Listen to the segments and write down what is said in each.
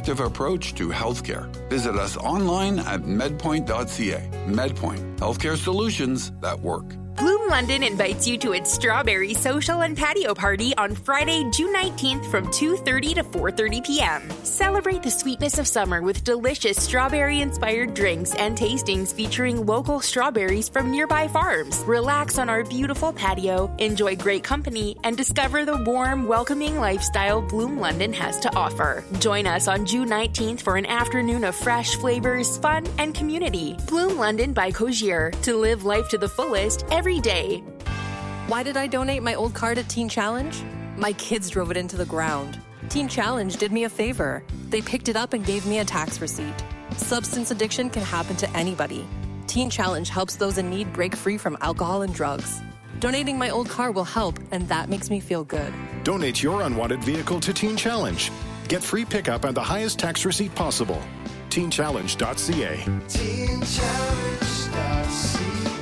proactive approach to healthcare. Visit us online at medpoint.ca. MedPoint, healthcare solutions that work. Bloom London invites you to its Strawberry Social and Patio Party on Friday, June 19th from 2:30 to 4:30 p.m. Celebrate the sweetness of summer with delicious strawberry-inspired drinks and tastings featuring local strawberries from nearby farms. Relax on our beautiful patio, enjoy great company, and discover the warm, welcoming lifestyle Bloom London has to offer. Join us on June 19th for an afternoon of fresh flavors, fun, and community. Bloom London by Cogier. To live life to the fullest every day. Why did I donate my old car to Teen Challenge? My kids drove it into the ground. Teen Challenge did me a favor. They picked it up and gave me a tax receipt. Substance addiction can happen to anybody. Teen Challenge helps those in need break free from alcohol and drugs. Donating my old car will help, and that makes me feel good. Donate your unwanted vehicle to Teen Challenge. Get free pickup and the highest tax receipt possible. TeenChallenge.ca. TeenChallenge.ca.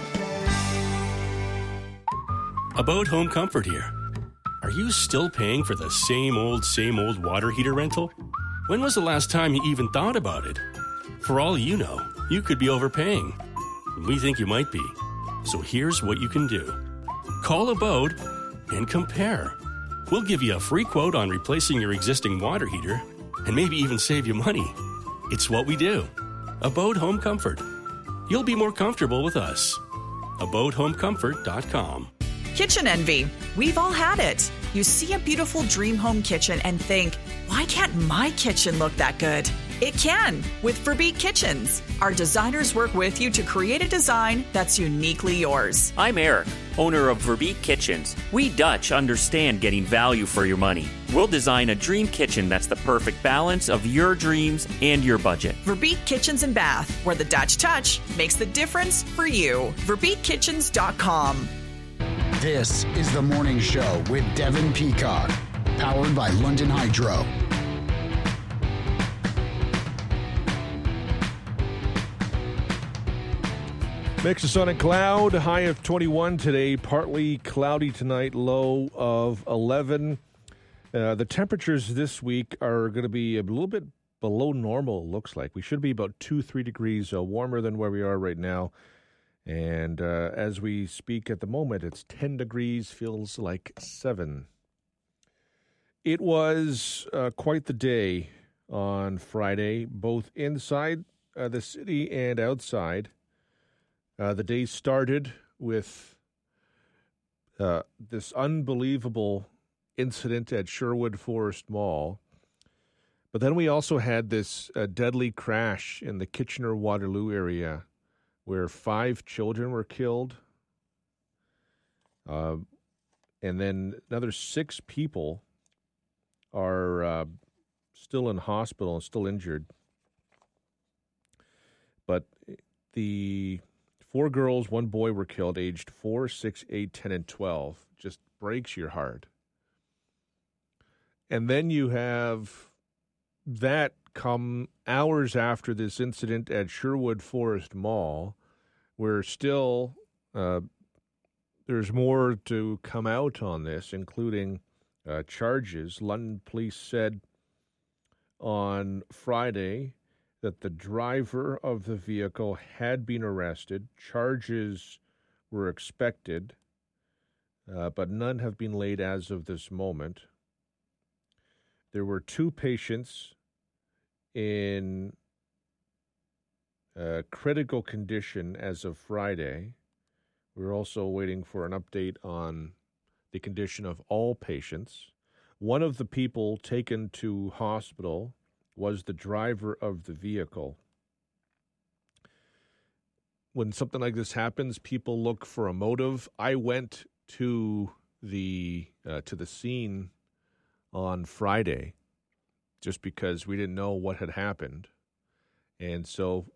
About Home Comfort here. Are you still paying for the same old water heater rental? When was the last time you even thought about it? For all you know, you could be overpaying. We think you might be. So here's what you can do. Call Abode and compare. We'll give you a free quote on replacing your existing water heater and maybe even save you money. It's what we do. Abode Home Comfort. You'll be more comfortable with us. AbodeHomeComfort.com. Kitchen envy. We've all had it. You see a beautiful dream home kitchen and think, why can't my kitchen look that good? It can with Verbeek Kitchens. Our designers work with you to create a design that's uniquely yours. I'm Eric, owner of Verbeek Kitchens. We Dutch understand getting value for your money. We'll design a dream kitchen that's the perfect balance of your dreams and your budget. Verbeek Kitchens and Bath, where the Dutch touch makes the difference for you. VerbeekKitchens.com. This is The Morning Show with Devin Peacock, powered by London Hydro. Mix of sun and cloud, high of 21 today, partly cloudy tonight, low of 11. The temperatures this week are going to be a little bit below normal, it looks like. We should be about 2-3 degrees warmer than where we are right now. And as we speak at the moment, it's 10 degrees, feels like 7. It was quite the day on Friday, both inside the city and outside. The day started with this unbelievable incident at Sherwood Forest Mall. But then we also had this deadly crash in the Kitchener-Waterloo area where 5 children were killed. And then another 6 people are still in hospital and still injured. But the 4 girls, 1 boy were killed, aged 4, 6, 8, 10, and 12. Just breaks your heart. And then you have that come hours after this incident at Sherwood Forest Mall, where still there's more to come out on this, including charges. London police said on Friday that the driver of the vehicle had been arrested. Charges were expected, but none have been laid as of this moment. There were 2 patients in critical condition as of Friday. We're also waiting for an update on the condition of all patients. One of the people taken to hospital was the driver of the vehicle. When something like this happens, people look for a motive. I went to the scene on Friday just because we didn't know what had happened. And so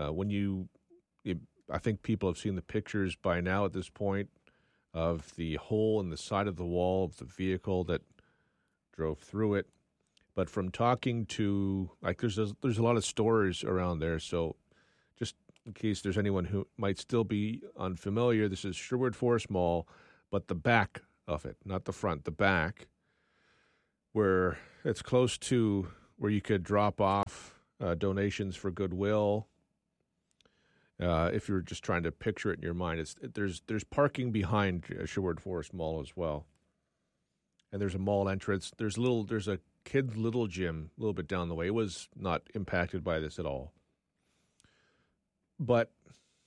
I think people have seen the pictures by now at this point of the hole in the side of the wall of the vehicle that drove through it. But from talking to, there's a lot of stories around there. So just in case there's anyone who might still be unfamiliar, this is Sherwood Forest Mall, but the back of it, not the front, the back, where it's close to where you could drop off donations for Goodwill. If you're just trying to picture it in your mind, there's parking behind Sherwood Forest Mall as well, and there's a mall entrance. There's a kid's little gym a little bit down the way. It was not impacted by this at all, but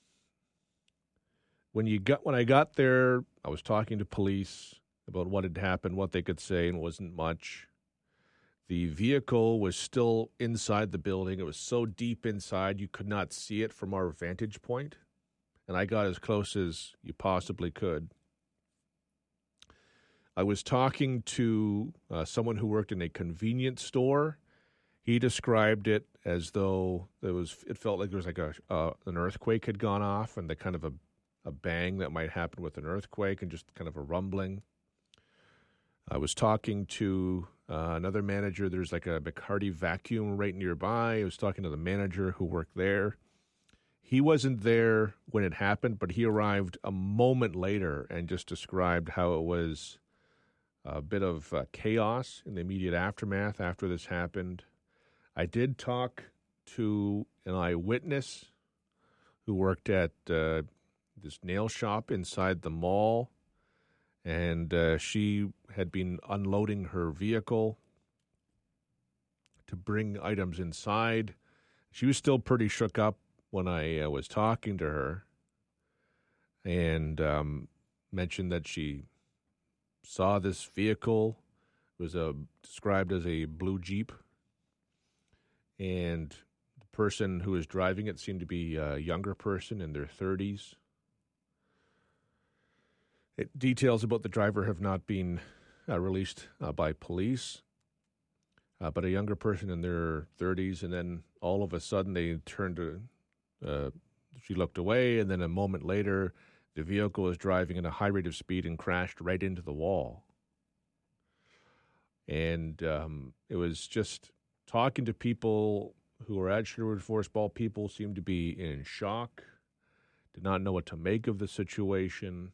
when I got there, I was talking to police about what had happened, what they could say, and it wasn't much. The vehicle was still inside the building. It was so deep inside you could not see it from our vantage point, and I got as close as you possibly could. I was talking to someone who worked in a convenience store. He described it as though it felt like there was like an earthquake had gone off, and the kind of a bang that might happen with an earthquake, and just kind of a rumbling. I was talking to another manager. There's like a McCarty vacuum right nearby. I was talking to the manager who worked there. He wasn't there when it happened, but he arrived a moment later and just described how it was a bit of chaos in the immediate aftermath after this happened. I did talk to an eyewitness who worked at this nail shop inside the mall, and she had been unloading her vehicle to bring items inside. She was still pretty shook up when I was talking to her, and mentioned that she saw this vehicle. It was described as a blue Jeep, and the person who was driving it seemed to be a younger person in their 30s. Details about the driver have not been released by police, but a younger person in their 30s, and then all of a sudden they turned to, she looked away, and then a moment later the vehicle was driving at a high rate of speed and crashed right into the wall. And it was just talking to people who were at Sherwood Forest Mall. People seemed to be in shock, did not know what to make of the situation.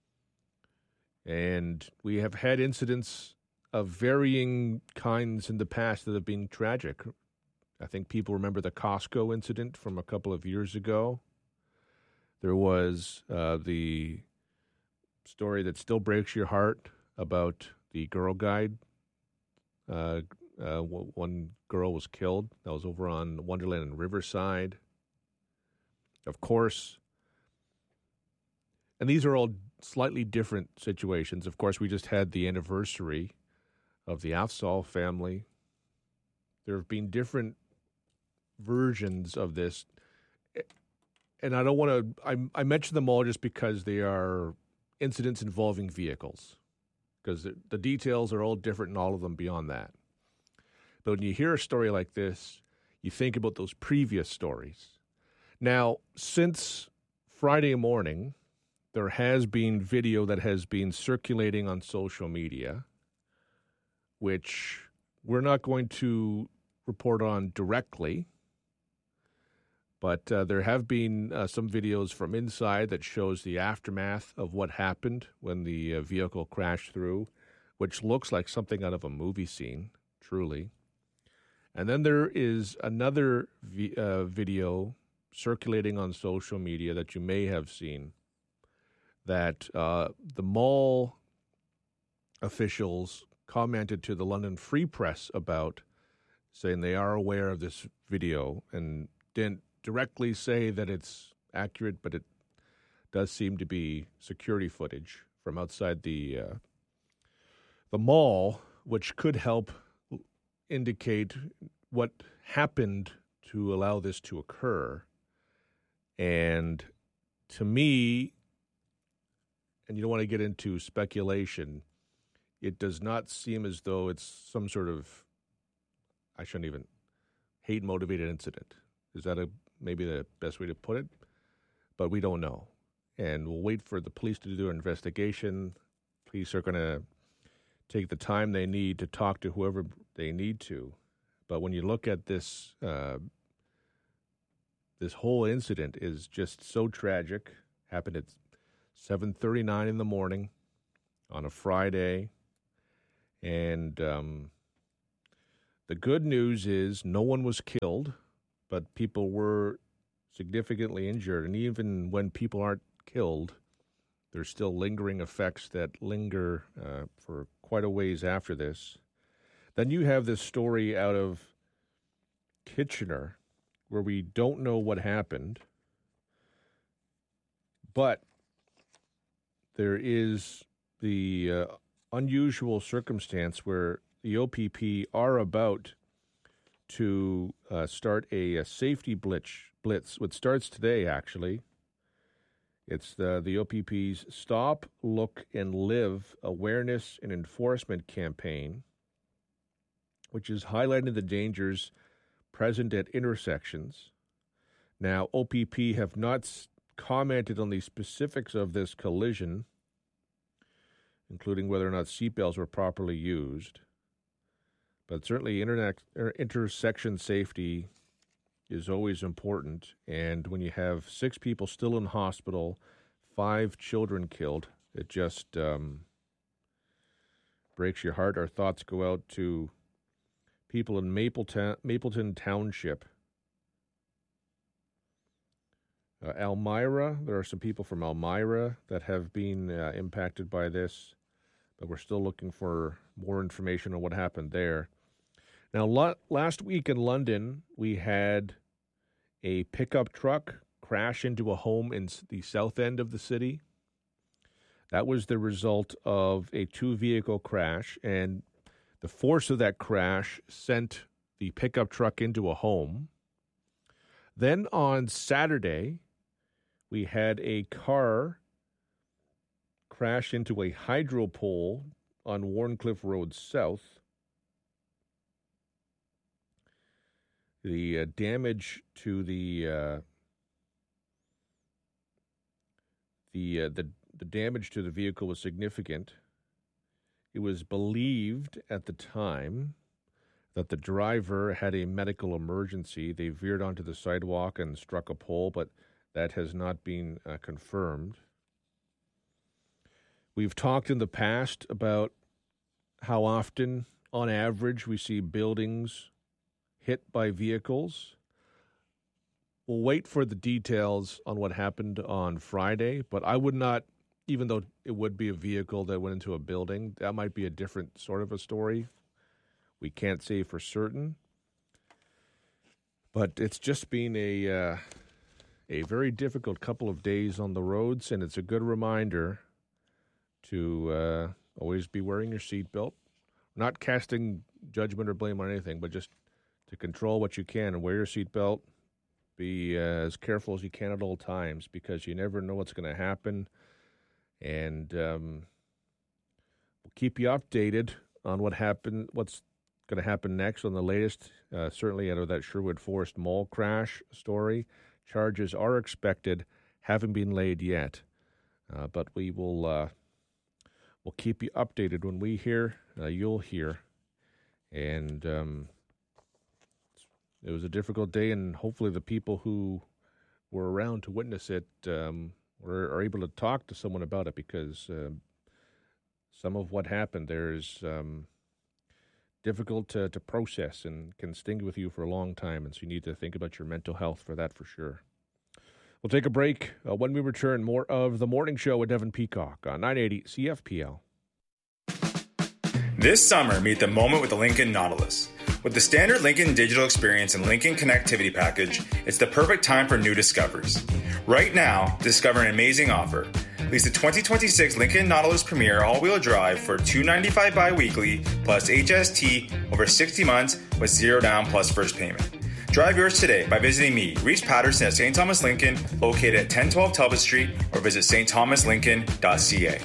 And we have had incidents of varying kinds in the past that have been tragic. I think people remember the Costco incident from a couple of years ago. There was the story that still breaks your heart about the Girl Guide. One girl was killed. That was over on Wonderland and Riverside. Of course, and these are all slightly different situations. Of course, we just had the anniversary of the Afzaal family. There have been different versions of this, and I don't want to. I mention them all just because they are incidents involving vehicles, because the details are all different in all of them beyond that. But when you hear a story like this, you think about those previous stories. Now, since Friday morning, there has been video that has been circulating on social media, which we're not going to report on directly, but there have been some videos from inside that shows the aftermath of what happened when the vehicle crashed through, which looks like something out of a movie scene, truly. And then there is another video circulating on social media that you may have seen, that the mall officials commented to the London Free Press about, saying they are aware of this video, and didn't directly say that it's accurate, but it does seem to be security footage from outside the mall, which could help indicate what happened to allow this to occur. And to me, and you don't want to get into speculation, it does not seem as though it's some sort of, I shouldn't even, hate-motivated incident. Is that maybe the best way to put it? But we don't know. And we'll wait for the police to do their investigation. Police are going to take the time they need to talk to whoever they need to. But when you look at this, this whole incident is just so tragic. Happened at 7:39 in the morning on a Friday, and The good news is no one was killed, but people were significantly injured. And even when people aren't killed, there's still lingering effects that linger for quite a ways after this. Then you have this story out of Kitchener where we don't know what happened, but there is the unusual circumstance where the OPP are about to start a safety blitz, which starts today, actually. It's the OPP's Stop, Look, and Live awareness and enforcement campaign, which is highlighting the dangers present at intersections. Now, OPP have not commented on the specifics of this collision, including whether or not seatbelts were properly used. But certainly intersection safety is always important. And when you have 6 people still in hospital, 5 children killed, it just breaks your heart. Our thoughts go out to people in Mapleton Township. Elmira, there are some people from Elmira that have been impacted by this, but we're still looking for more information on what happened there. Now, last week in London, we had a pickup truck crash into a home in the south end of the city. That was the result of a 2-vehicle crash, and the force of that crash sent the pickup truck into a home. Then on Saturday, we had a car crash into a hydro pole on Warncliffe Road South. The damage to the damage to the vehicle was significant. It was believed at the time that the driver had a medical emergency. They veered onto the sidewalk and struck a pole, but that has not been confirmed. We've talked in the past about how often, on average, we see buildings hit by vehicles. We'll wait for the details on what happened on Friday, but I would not, even though it would be a vehicle that went into a building, that might be a different sort of a story. We can't say for certain. But it's just been a very difficult couple of days on the roads, and it's a good reminder to always be wearing your seatbelt. Not casting judgment or blame on anything, but just to control what you can and wear your seatbelt. Be as careful as you can at all times, because you never know what's going to happen. And we'll keep you updated on what's going to happen next on the latest, certainly out of that Sherwood Forest Mall crash story. Charges are expected, haven't been laid yet, but we will we'll keep you updated. When we hear, you'll hear. And it was a difficult day, and hopefully the people who were around to witness it are able to talk to someone about it, because some of what happened there is difficult to process and can sting with you for a long time, and so you need to think about your mental health for that for sure. We'll take a break. When we return, more of The Morning Show with Devin Peacock on 980 CFPL. This summer, meet the moment with the Lincoln Nautilus. With the standard Lincoln digital experience and Lincoln connectivity package, it's the perfect time for new discoveries. Right now, discover an amazing offer. Lease the 2026 Lincoln Nautilus Premier all-wheel drive for $295 bi-weekly plus HST over 60 months with 0 down plus first payment. Drive yours today by visiting me, Reese Patterson at St. Thomas Lincoln, located at 1012 Talbot Street, or visit stthomaslincoln.ca.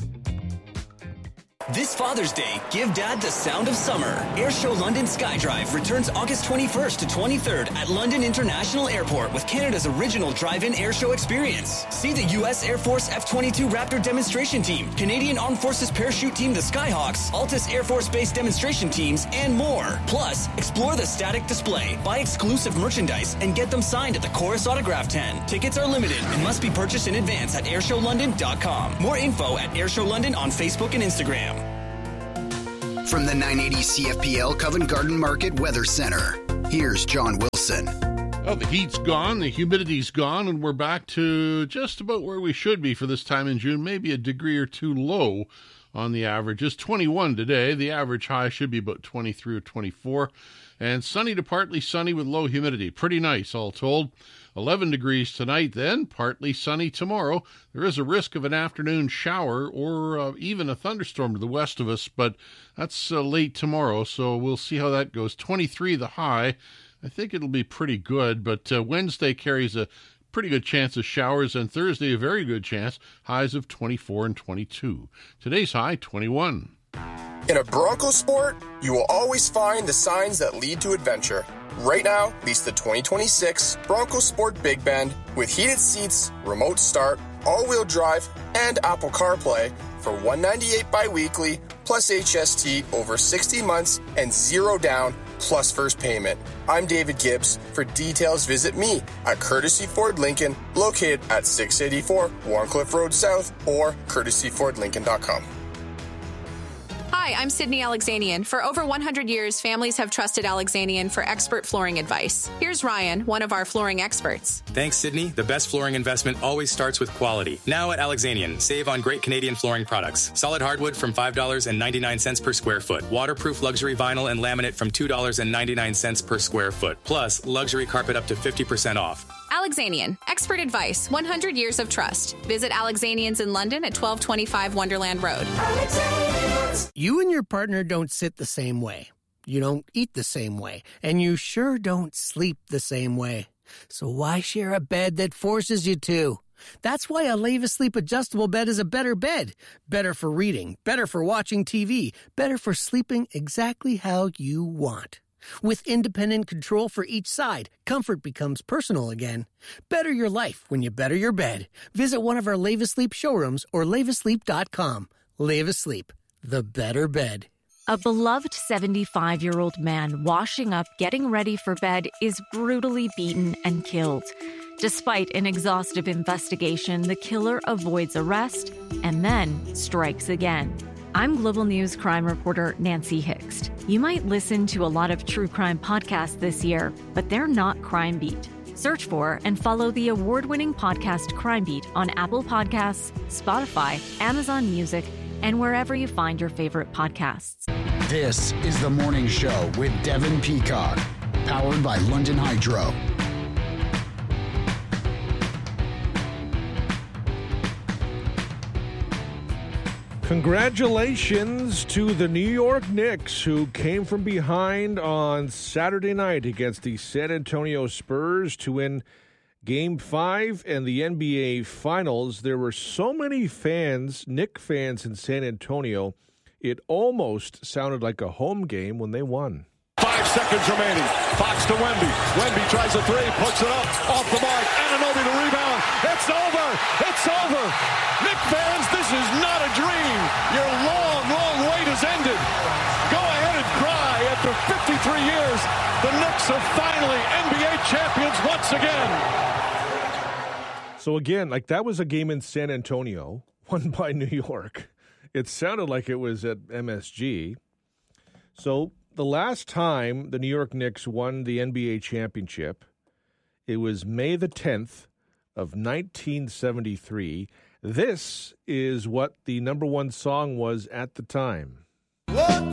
This Father's Day, give Dad the sound of summer. Airshow London Skydrive returns August 21st to 23rd at London International Airport with Canada's original drive-in airshow experience. See the U.S. Air Force F-22 Raptor demonstration team, Canadian Armed Forces parachute team the Skyhawks, Altus Air Force Base demonstration teams, and more. Plus, explore the static display, buy exclusive merchandise, and get them signed at the Chorus Autograph Tent. Tickets are limited and must be purchased in advance at airshowlondon.com. More info at Airshow London on Facebook and Instagram. From the 980 CFPL Covent Garden Market Weather Center, here's John Wilson. Well, the heat's gone, the humidity's gone, and we're back to just about where we should be for this time in June, maybe a degree or two low on the average. It's 21 today. The average high should be about 23 or 24. And sunny to partly sunny with low humidity. Pretty nice, all told. 11 degrees tonight, then partly sunny tomorrow. There is a risk of an afternoon shower or even a thunderstorm to the west of us, but that's late tomorrow, so we'll see how that goes. 23 the high. I think it'll be pretty good, but Wednesday carries a pretty good chance of showers, and Thursday a very good chance, highs of 24 and 22. Today's high, 21. In a Bronco sport, you will always find the signs that lead to adventure. Right now, lease the 2026 Bronco Sport Big Bend with heated seats, remote start, all-wheel drive, and Apple CarPlay for $198 bi-weekly plus HST over 60 months and zero down plus first payment. I'm David Gibbs. For details, visit me at Courtesy Ford Lincoln, located at 684 Warncliffe Road South or courtesyfordlincoln.com. Hi, I'm Sydney Alexanian. For over 100 years, families have trusted Alexanian for expert flooring advice. Here's Ryan, one of our flooring experts. Thanks, Sydney. The best flooring investment always starts with quality. Now at Alexanian, save on great Canadian flooring products. Solid hardwood from $5.99 per square foot. Waterproof luxury vinyl and laminate from $2.99 per square foot. Plus, luxury carpet up to 50% off. Alexanian, expert advice, 100 years of trust. Visit Alexanians in London at 1225 Wonderland Road. You and your partner don't sit the same way. You don't eat the same way. And you sure don't sleep the same way. So why share a bed that forces you to? That's why a Leva Sleep adjustable bed is a better bed. Better for reading, better for watching TV, better for sleeping exactly how you want. With independent control for each side, comfort becomes personal again. Better your life when you better your bed. Visit one of our Leva Sleep showrooms or levasleep.com. Leva Sleep, the better bed. A beloved 75-year-old man washing up, getting ready for bed is brutally beaten and killed. Despite an exhaustive investigation, the killer avoids arrest and then strikes again. I'm Global News crime reporter Nancy Hixt. You might listen to a lot of true crime podcasts this year, but they're not Crime Beat. Search for and follow the award-winning podcast Crime Beat on Apple Podcasts, Spotify, Amazon Music, and wherever you find your favorite podcasts. This is The Morning Show with Devin Peacock, powered by London Hydro. Congratulations to the New York Knicks, who came from behind on Saturday night against the San Antonio Spurs to win Game 5 and the NBA Finals. There were so many fans, Knick fans in San Antonio, it almost sounded like a home game when they won. 5 seconds remaining. Fox to Wemby. Wemby tries a three, puts it up, off the mark. Anunoby to rebound. It's over. It's over. Knicks fans, this is not a dream. Your long, long wait has ended. Go ahead and cry. After 53 years, the Knicks are finally NBA champions once again. So again, like that was a game in San Antonio, won by New York. It sounded like it was at MSG. So the last time the New York Knicks won the NBA championship, it was May the 10th of 1973. This is what the number one song was at the time.